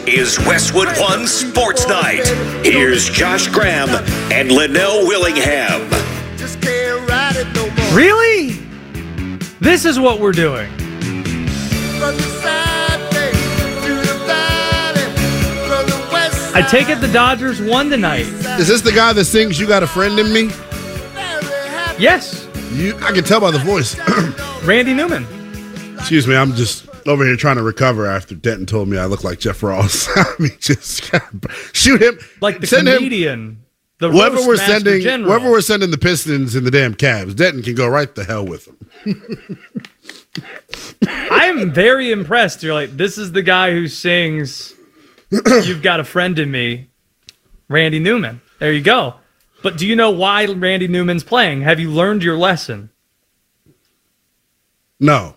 is Westwood One Sports Night. Here's Josh Graham and Linnell Willingham. Really? This is what we're doing. I take it the Dodgers won tonight. Is this the guy that sings "You Got a Friend in Me"? Yes. I can tell by the voice. Randy Newman. Excuse me, I'm just over here trying to recover after Denton told me I look like Jeff Ross. I mean, just shoot him. Like the send comedian. Him, the whoever we're general. sending the Pistons and the damn Cavs, Denton can go right the hell with them. I am very impressed. You're like, this is the guy who sings "You've Got a Friend in Me," Randy Newman. There you go. But do you know why Randy Newman's playing? Have you learned your lesson? No.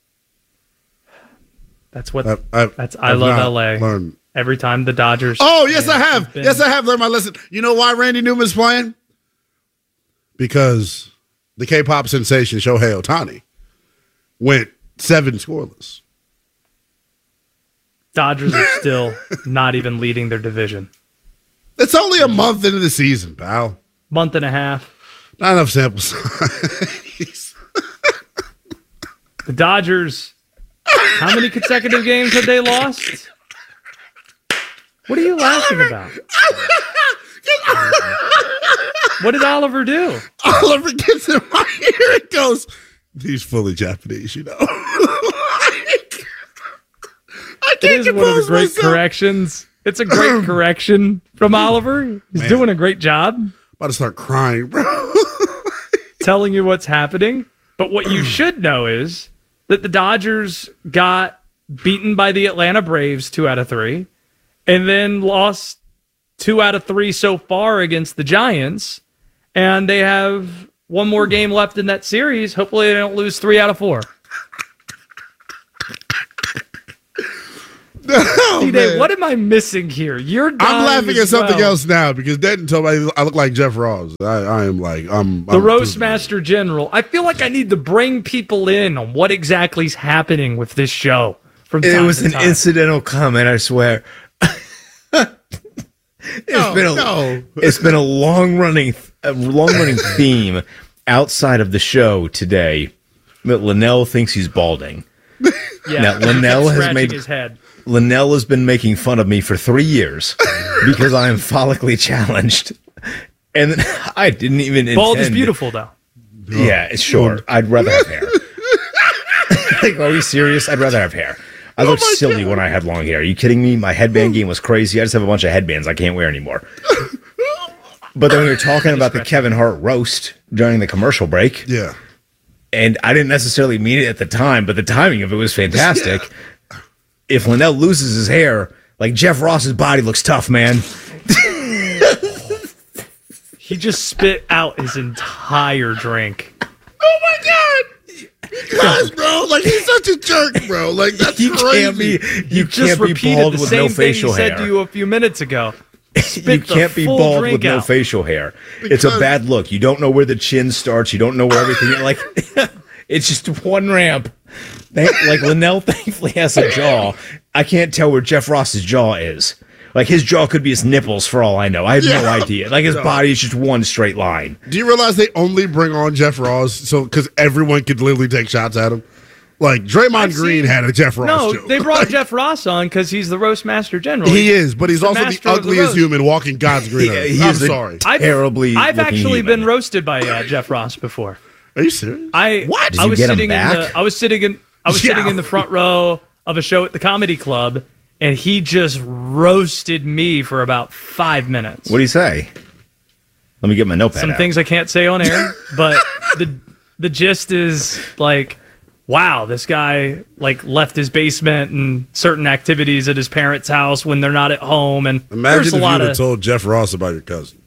That's what. I've love LA. Learned. Every time the Dodgers. Oh yes, I have. Yes, I have learned my lesson. You know why Randy Newman's playing? Because the K-pop sensation Shohei Ohtani went 7 scoreless. Dodgers are still not even leading their division. It's only a month into the season, pal. Month and a half. Not enough sample size. The Dodgers, how many consecutive games have they lost? What are you laughing about? What did Oliver do? Oliver gets in my ear and goes, he's fully Japanese, you know. I can't it is one of the great corrections. It's a great correction from Oliver. He's doing a great job. About to start crying, bro. Telling you what's happening. But what you should know is that the Dodgers got beaten by the Atlanta Braves 2 out of 3, and then lost 2 out of 3 so far against the Giants. And they have one more game left in that series. Hopefully they don't lose 3 out of 4. D-Day, what am I missing here? I'm laughing at something else now because Denton told me I look like Jeff Ross. I am like I'm the Roastmaster General. I feel like I need to bring people in on what exactly is happening with this show. It was an incidental comment, I swear. It's been a long running theme outside of the show today that Linnell thinks he's balding. Yeah, now Linnell has made his head. Linnell has been making fun of me for 3 years because I am follically challenged, and I didn't even. Bald is beautiful, though. Yeah, sure. I'd rather have hair. Like, are we serious? I'd rather have hair. I looked silly when I had long hair. Are you kidding me? My headband game was crazy. I just have a bunch of headbands I can't wear anymore. But then we were talking about the Kevin Hart roast during the commercial break. Yeah. And I didn't necessarily mean it at the time, but the timing of it was fantastic. Yeah. If Linnell loses his hair, like Jeff Ross's body looks tough, man. He just spit out his entire drink. Oh my God! Gosh, bro, like he's such a jerk, bro. Like that's crazy. You can't be bald with no facial hair. He said to you a few minutes ago. You can't be bald with no facial hair. It's a bad look. You don't know where the chin starts. You don't know where everything. Like it's just one ramp. Like Linnell thankfully has a jaw. I can't tell where Jeff Ross's jaw is. Like his jaw could be his nipples for all I know. I have no idea. Like his body is just one straight line. Do you realize they only bring on Jeff Ross because everyone could literally take shots at him? Like Draymond Green had a Jeff Ross joke. No, they brought Jeff Ross on because he's the Roastmaster General. He is, but he's also the ugliest human walking God's green earth. I'm sorry. I've actually been roasted by Jeff Ross before. Are you serious? What? Did you get him back? I was sitting in the front row of a show at the Comedy Club, and he just roasted me for about 5 minutes. What did he say? Let me get my notepad Some out. things I can't say on air, but the gist is like, wow, this guy like left his basement and certain activities at his parents' house when they're not at home. And imagine if you would have told Jeff Ross about your cousin.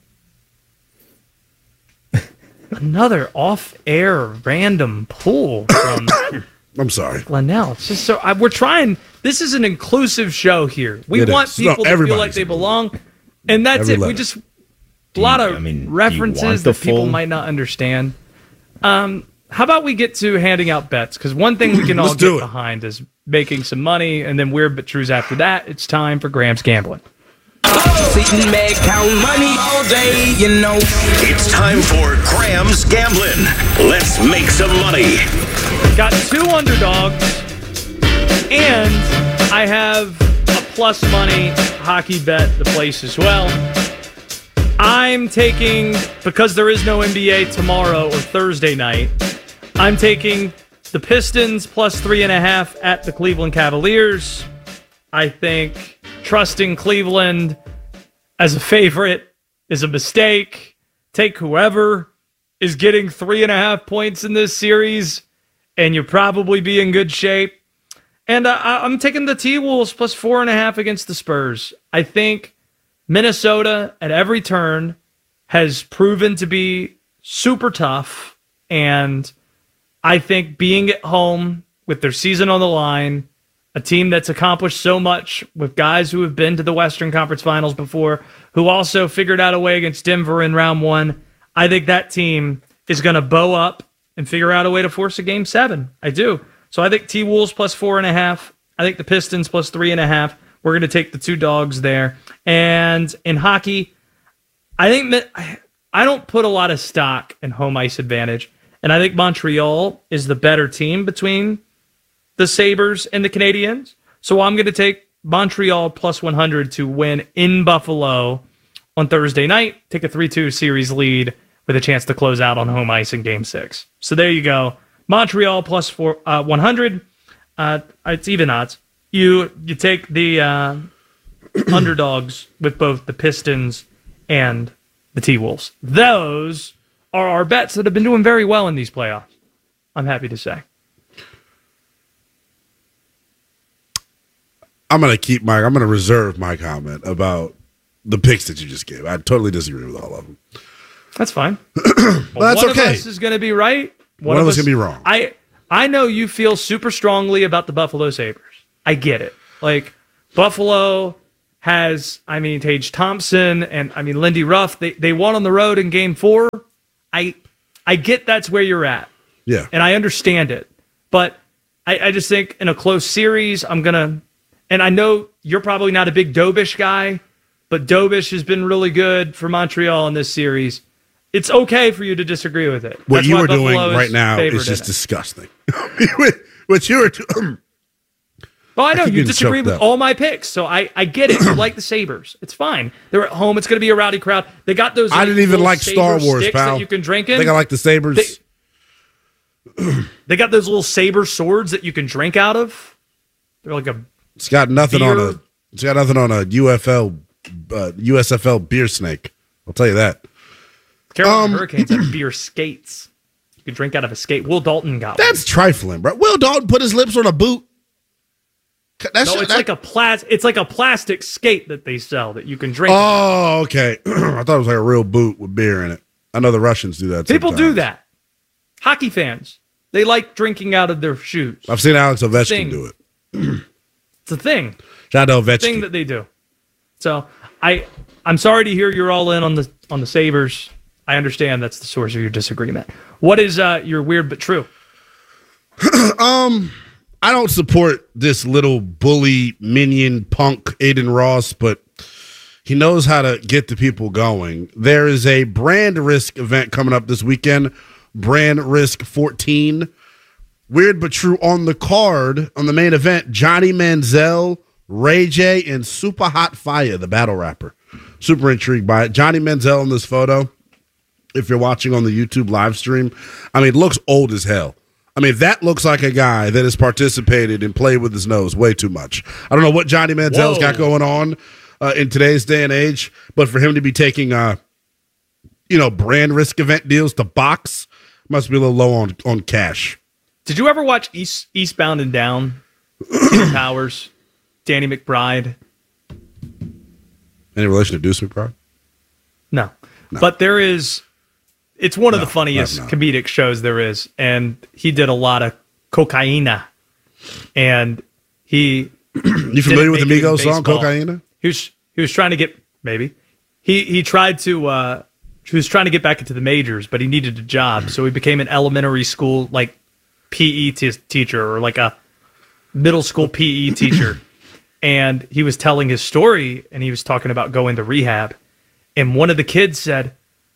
Another off-air random pull from I'm sorry, Linnell. It's just so we're trying. This is an inclusive show here. We want people to feel like they belong, and that's it. We just a lot of references that people might not understand. how about we get to handing out bets? Because one thing we can all get behind is making some money, and then Weird But Trues after that. It's time for Graham's Gambling. Sitting back, counting money all day, you know. It's time for Graham's Gambling. Let's make some money. Got 2 underdogs, and I have a plus money hockey bet to place as well. I'm taking, because there is no NBA tomorrow or Thursday night, I'm taking the Pistons plus 3.5 at the Cleveland Cavaliers. I think trusting Cleveland as a favorite is a mistake. Take whoever is getting 3.5 points in this series, and you'll probably be in good shape. And I'm taking the T-Wolves plus 4.5 against the Spurs. I think Minnesota at every turn has proven to be super tough, and I think being at home with their season on the line, a team that's accomplished so much with guys who have been to the Western Conference Finals before, who also figured out a way against Denver in round 1, I think that team is going to bow up and figure out a way to force a Game 7. I do. So I think T-Wolves plus 4.5. I think the Pistons plus 3.5. We're going to take the 2 dogs there. And in hockey, I think I don't put a lot of stock in home ice advantage. And I think Montreal is the better team between the Sabres and the Canadiens. So I'm going to take Montreal plus 100 to win in Buffalo on Thursday night. Take a 3-2 series lead with a chance to close out on home ice in Game 6. So there you go. Montreal plus 100. It's even odds. You take the underdogs with both the Pistons and the T-Wolves. Those are our bets that have been doing very well in these playoffs, I'm happy to say. I'm going to reserve my comment about the picks that you just gave. I totally disagree with all of them. That's fine. Well, that's one okay. One of us is going to be right. One of us is going to be wrong. I know you feel super strongly about the Buffalo Sabres. I get it. Like, Buffalo has, Tage Thompson and, Lindy Ruff. They won on the road in Game 4. I get that's where you're at. Yeah. And I understand it. But I just think in a close series, and I know you're probably not a big Dobish guy, but Dobish has been really good for Montreal in this series. It's okay for you to disagree with it. What you are doing right now is just disgusting. What you are doing. Well, I know you disagree with all my picks, so I get it. You like the Sabres. It's fine. They're at home. It's going to be a rowdy crowd. They got those. I didn't even like Star Wars, pal. That you can drink in. I think I like the Sabres. They got those little saber swords that you can drink out of. They're like a. It's got nothing on a. It's got nothing on a USFL beer snake. I'll tell you that. Carolina Hurricanes have beer skates. You can drink out of a skate. Will Dalton got That's trifling, bro. Will Dalton put his lips on a boot? It's like a plastic skate that they sell that you can drink. Oh, okay. I thought it was like a real boot with beer in it. I know the Russians do that. People do that. Hockey fans, they like drinking out of their shoes. I've seen Alex Ovechkin do it. It's a thing. Shout out to Ovechkin. It's a thing that they do. So I'm sorry to hear you're all in on the Sabres. I understand that's the source of your disagreement. What is your weird but true? I don't support this little bully minion punk Aiden Ross, but he knows how to get the people going. There is a Brand Risk event coming up this weekend, Brand Risk 14. Weird but true on the card, on the main event, Johnny Manziel, Ray J, and Super Hot Fire, the battle rapper. Super intrigued by it. Johnny Manziel in this photo, if you're watching on the YouTube live stream, looks old as hell. That looks like a guy that has participated and played with his nose way too much. I don't know what Johnny Manziel's got going on in today's day and age, but for him to be taking, Brand Risk event deals to box must be a little low on cash. Did you ever watch Eastbound and Down? Peter Powers, Danny McBride. Any relation to Deuce McBride? No. But there is. It's one of the funniest comedic shows there is, and he did a lot of cocaina. And he. You familiar with the Migos song "Cocaina"? He was trying to get he tried to he was trying to get back into the majors, but he needed a job, so he became an elementary school like PE teacher or like a middle school PE teacher. And he was telling his story, and he was talking about going to rehab. And one of the kids said,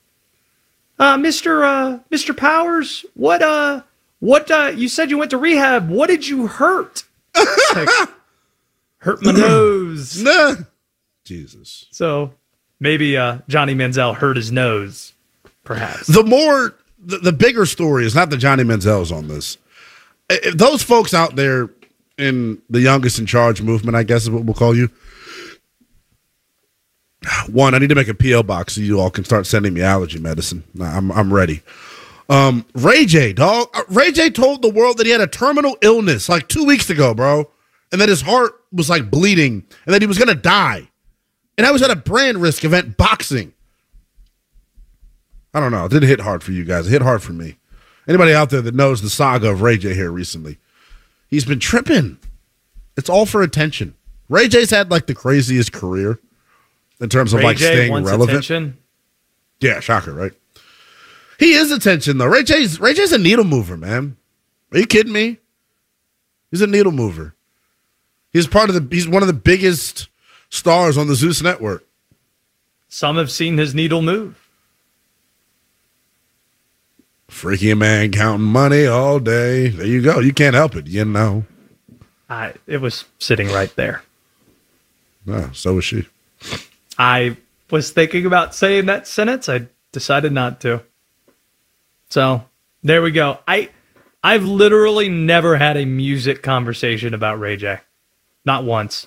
Mr. Powers, what you said you went to rehab. What did you hurt? Like, hurt my nose. Nah. Jesus. So maybe Johnny Manziel hurt his nose, perhaps. The bigger story is not that Johnny Manziel's on this. If those folks out there in the youngest in charge movement, I guess is what we'll call you. One, I need to make a P.O. box so you all can start sending me allergy medicine. I'm ready. Ray J, dog. Ray J told the world that he had a terminal illness like 2 weeks ago, bro. And that his heart was like bleeding and that he was going to die. And I was at a brand risk event, boxing. I don't know. It didn't hit hard for you guys. It hit hard for me. Anybody out there that knows the saga of Ray J here recently, he's been tripping. It's all for attention. Ray J's had like the craziest career in terms of like staying relevant. Attention. Yeah, shocker, right? He is attention though. Ray J's a needle mover, man. Are you kidding me? He's a needle mover. He's one of the biggest stars on the Zeus network. Some have seen his needle move. Freaky man counting money all day. There you go. You can't help it, you know. It was sitting right there. No, so was she. I was thinking about saying that sentence. I decided not to. So there we go. I've literally never had a music conversation about Ray J. Not once.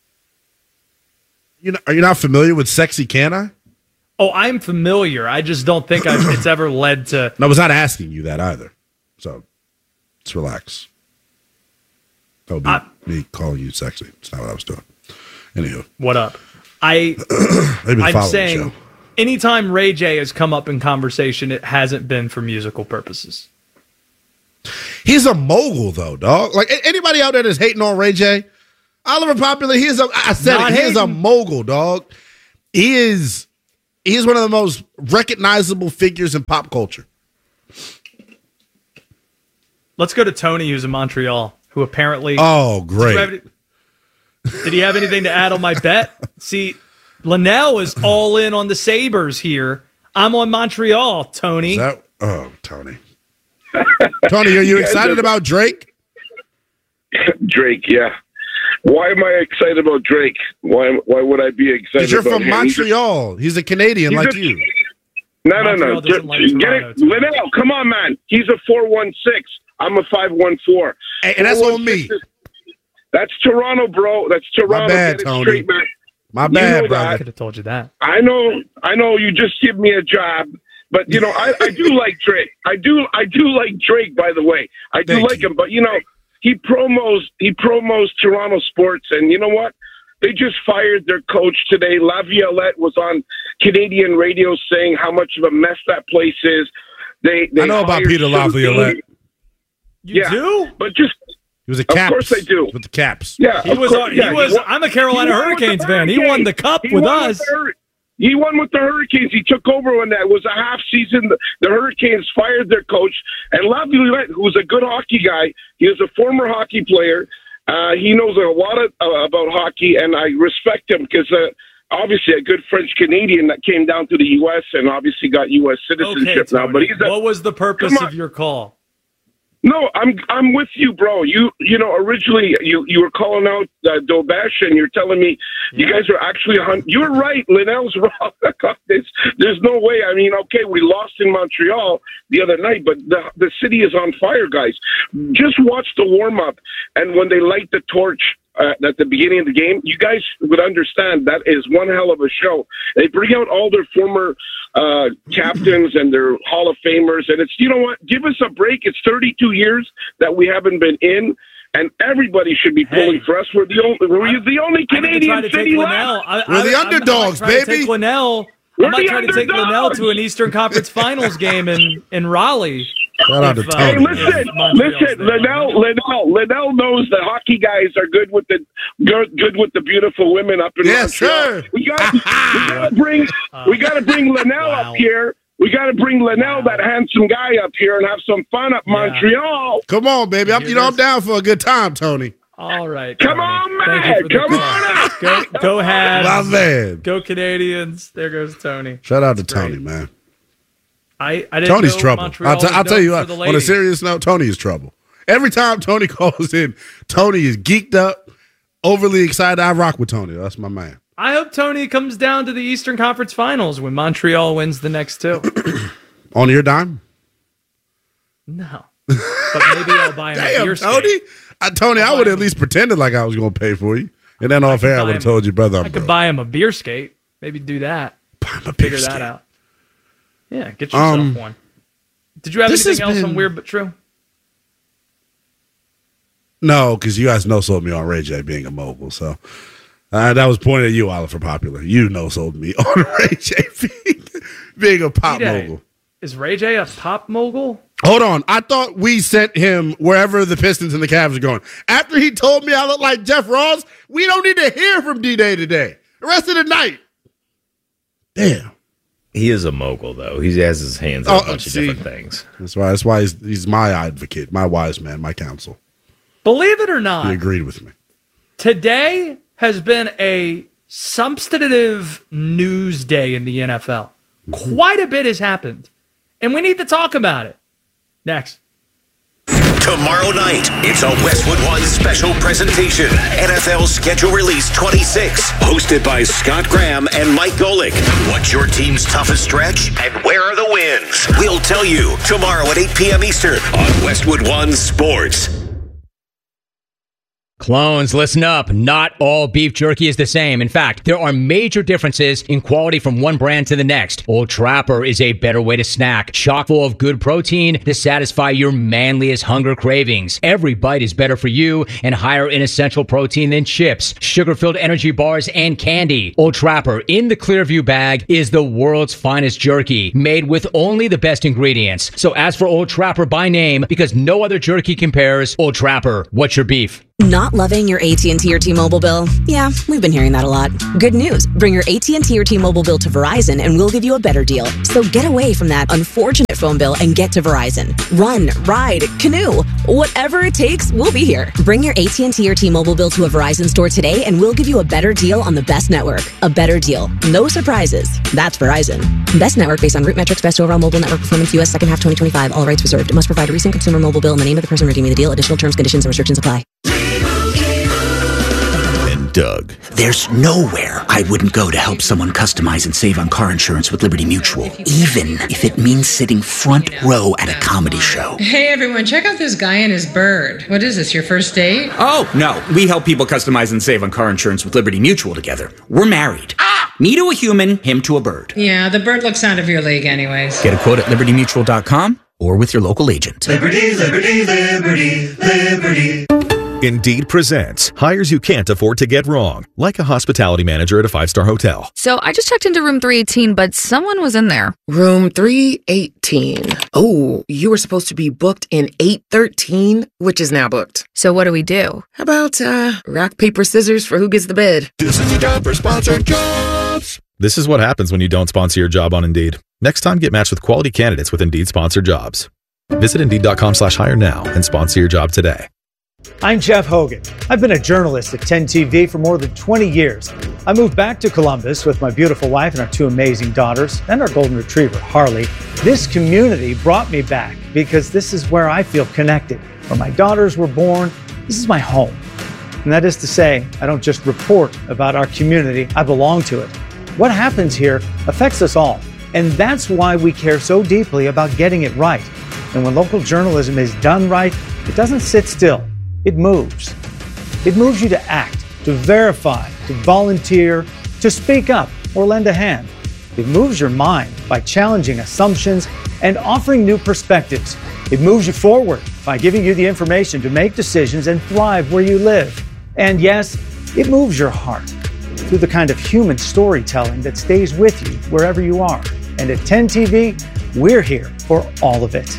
Are you not familiar with Sexy Can I? Oh, I'm familiar. I just don't think it's ever led to... No, I was not asking you that either. So, let's relax. That would be me calling you sexy. That's not what I was doing. Anywho. What up? I'm saying anytime Ray J has come up in conversation, it hasn't been for musical purposes. He's a mogul, though, dog. Like, anybody out there that's hating on Ray J, Oliver Popular, he is a mogul, dog. He is one of the most recognizable figures in pop culture. Let's go to Tony, who's in Montreal, who apparently... Oh, great. Did he have anything to add on my bet? See, Linnell is all in on the Sabres here. I'm on Montreal, Tony. Tony. Tony, are you excited about Drake? Drake, yeah. Why am I excited about Drake? Why would I be excited? Because you're from Montreal. He's a Canadian like you. No. Get it, Linnell, come on, man. He's a 4-1-6. I'm a 5-1-4. And that's on me. That's Toronto, bro. That's Toronto. My bad, Tony. Straight, man. My bad, brother. I could have told you that. I know. You just give me a job, but I do like Drake. I do like Drake. By the way, I do like him, but he promos Toronto sports, and you know what? They just fired their coach today. Laviolette was on Canadian radio saying how much of a mess that place is. I know about Peter Laviolette. You do? But just he was a Caps. Of course I do. With the Caps. Yeah, he was. I'm a Carolina Hurricanes fan. He won the cup with us. He won with the Hurricanes. He took over when that was a half season. The Hurricanes fired their coach. And Laviolette, who's a good hockey guy, he is a former hockey player. He knows a lot about hockey, and I respect him because obviously a good French-Canadian that came down to the U.S. and obviously got U.S. citizenship now. But what was the purpose of your call? No, I'm with you, bro. Originally you were calling out Dobesh, and you're telling me you guys are actually You're right. Linnell's wrong. There's no way. I mean, okay, we lost in Montreal the other night, but the city is on fire, guys. Just watch the warm up, and when they light the torch at the beginning of the game, you guys would understand that is one hell of a show. They bring out all their former captains and their Hall of Famers, and it's, you know what, give us a break. It's 32 years that we haven't been in, and everybody should be pulling for us. We're the only Canadian city left. We're the underdogs, baby. I might try to take Linnell to an Eastern Conference Finals game in Raleigh Shout out to Tony. Hey, listen, Linnell knows that hockey guys are good with the beautiful women up in Montreal. Sir. We gotta bring Linnell up here. We got to bring Linnell, that handsome guy, up here and have some fun up Montreal. Come on, baby. I'm down for a good time, Tony. All right. Come on, man. Come on up. Go Habs. My man. Go Canadians. There goes Tony. Shout out to Tony, man. I didn't Tony's know trouble. I'll tell you what, on a serious note, Tony is trouble. Every time Tony calls in, Tony is geeked up, overly excited. I rock with Tony. That's my man. I hope Tony comes down to the Eastern Conference Finals when Montreal wins the next two. On your dime? No. But maybe I'll buy him a beer skate. Tony, I would at least pretended like I was going to pay for you. And then off air, I would have told you, brother, I could buy him a beer skate. Maybe do that. Buy him a beer Figure skate. that out. Yeah, get yourself one. Did you have anything else on Weird But True? No, because you guys no-sold me on Ray J being a mogul, so... that was pointed at you, Oliver Popular. You no-sold me on Ray J being a pop mogul. Is Ray J a pop mogul? Hold on. I thought we sent him wherever the Pistons and the Cavs are going. After he told me I look like Jeff Ross, we don't need to hear from D-Day today. The rest of the night. Damn. He is a mogul, though. He has his hands on a bunch of different things. That's why he's my advocate, my wise man, my counsel. Believe it or not, he agreed with me. Today has been a substantive news day in the NFL. Quite a bit has happened, and we need to talk about it. Next. Tomorrow night, it's a Westwood One special presentation. NFL Schedule Release 26, hosted by Scott Graham and Mike Golick. What's your team's toughest stretch, and where are the wins? We'll tell you tomorrow at 8 p.m. Eastern on Westwood One Sports. Clones, listen up. Not all beef jerky is the same. In fact, there are major differences in quality from one brand to the next. Old Trapper is a better way to snack, chock full of good protein to satisfy your manliest hunger cravings. Every bite is better for you and higher in essential protein than chips, sugar-filled energy bars, and candy. Old Trapper in the Clearview bag is the world's finest jerky, made with only the best ingredients. So ask for Old Trapper by name because no other jerky compares. Old Trapper, what's your beef? Not loving your AT&T or T-Mobile bill? Yeah, we've been hearing that a lot. Good news. Bring your AT&T or T-Mobile bill to Verizon and we'll give you a better deal. So get away from that unfortunate phone bill and get to Verizon. Run, ride, canoe. Whatever it takes, we'll be here. Bring your AT&T or T-Mobile bill to a Verizon store today and we'll give you a better deal on the best network. A better deal. No surprises. That's Verizon. Best network based on root metrics, best overall mobile network performance, US second half 2025. All rights reserved. It must provide a recent consumer mobile bill in the name of the person redeeming the deal. Additional terms, conditions, and restrictions apply. Doug. There's nowhere I wouldn't go to help someone customize and save on car insurance with Liberty Mutual, even if it means sitting front row at a comedy show. Hey everyone, check out this guy and his bird. What is this, your first date? Oh, no. We help people customize and save on car insurance with Liberty Mutual together. We're married. Me to a human, him to a bird. Yeah, the bird looks out of your league anyways. Get a quote at libertymutual.com or with your local agent. Liberty, liberty, liberty, liberty. Indeed presents hires you can't afford to get wrong, like a hospitality manager at a 5-star hotel. So I just checked into room 318, but someone was in there. Room 318. Oh, you were supposed to be booked in 813, which is now booked. So what do we do? How about rock, paper, scissors for who gets the bed? This is your job for sponsored jobs. This is what happens when you don't sponsor your job on Indeed. Next time, get matched with quality candidates with Indeed sponsored jobs. Visit Indeed.com/hire now and sponsor your job today. I'm Jeff Hogan. I've been a journalist at 10 TV for more than 20 years. I moved back to Columbus with my beautiful wife and our 2 amazing daughters and our golden retriever, Harley. This community brought me back because this is where I feel connected. Where my daughters were born, this is my home. And that is to say, I don't just report about our community, I belong to it. What happens here affects us all. And that's why we care so deeply about getting it right. And when local journalism is done right, it doesn't sit still. It moves. It moves you to act, to verify, to volunteer, to speak up or lend a hand. It moves your mind by challenging assumptions and offering new perspectives. It moves you forward by giving you the information to make decisions and thrive where you live. And yes, it moves your heart through the kind of human storytelling that stays with you wherever you are. And at 10 TV, we're here for all of it.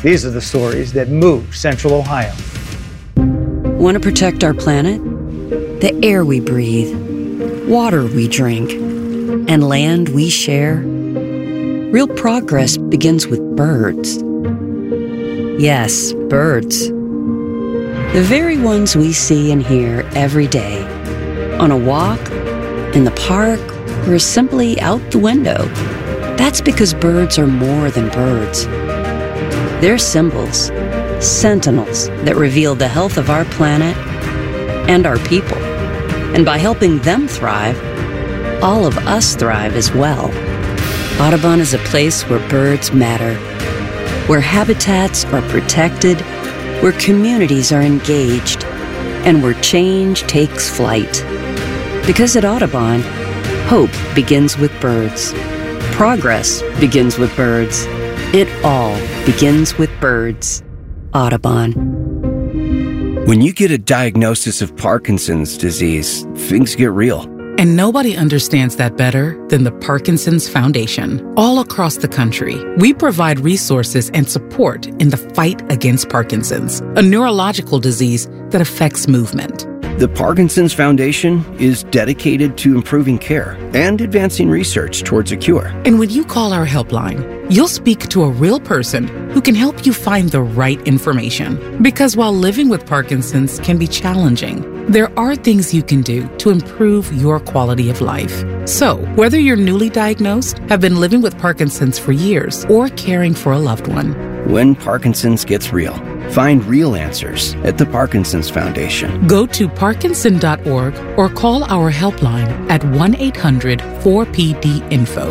These are the stories that move Central Ohio. Want to protect our planet? The air we breathe, water we drink, and land we share? Real progress begins with birds. Yes, birds. The very ones we see and hear every day. On a walk, in the park, or simply out the window. That's because birds are more than birds. They're symbols, sentinels that reveal the health of our planet and our people. And by helping them thrive, all of us thrive as well. Audubon is a place where birds matter, where habitats are protected, where communities are engaged, and where change takes flight. Because at Audubon, hope begins with birds. Progress begins with birds. It all begins with birds. Audubon. When you get a diagnosis of Parkinson's disease, things get real. And nobody understands that better than the Parkinson's Foundation. All across the country, we provide resources and support in the fight against Parkinson's, a neurological disease that affects movement. The Parkinson's Foundation is dedicated to improving care and advancing research towards a cure. And when you call our helpline, you'll speak to a real person who can help you find the right information. Because while living with Parkinson's can be challenging, there are things you can do to improve your quality of life. So, whether you're newly diagnosed, have been living with Parkinson's for years, or caring for a loved one, when Parkinson's gets real, find real answers at the Parkinson's Foundation. Go to parkinson.org or call our helpline at 1-800-4PD-INFO,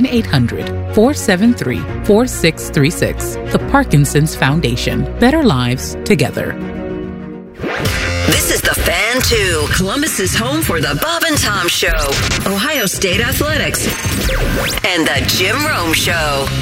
1-800-473-4636. The Parkinson's Foundation. Better lives together. This is The Fan 2, Columbus's home for the Bob and Tom Show, Ohio State Athletics, and the Jim Rome Show.